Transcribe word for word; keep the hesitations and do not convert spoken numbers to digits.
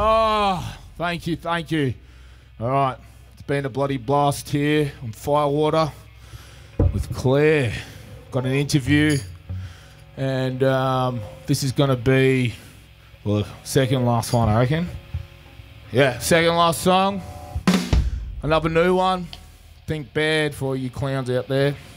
Oh, thank you, thank you. All right, it's been a bloody blast here on Firewater with Claire. Got an interview, and um, this is going to be, well, second last one, I reckon. Yeah, second last song. Another new one. Think Bad for all you clowns out there.